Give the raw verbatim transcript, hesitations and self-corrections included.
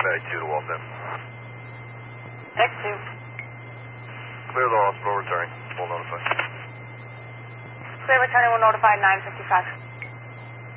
United two to Waltham. X two. Clear the hospital, returning. We'll notify. Clear returning, we'll notify nine fifty-five.